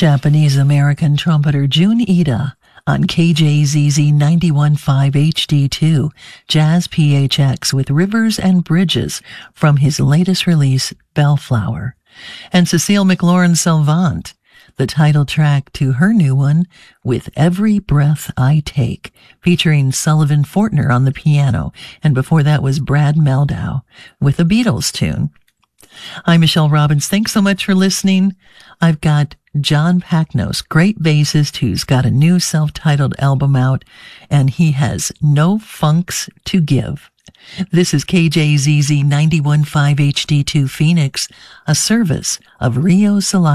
Japanese-American trumpeter Jun Ida on KJZZ 91.5 HD2, Jazz PHX with Rivers and Bridges from his latest release, Bellflower. And Cecile McLaurin-Salvant, the title track to her new one, With Every Breath I Take, featuring Sullivan Fortner on the piano. And before that was Brad Meldau with a Beatles tune. I'm Michelle Robbins. Thanks so much for listening. I've got John Packnos, great bassist who's got a new self-titled album out, and he has no funks to give. This is KJZZ 91.5 HD2 Phoenix, a service of Rio Salado.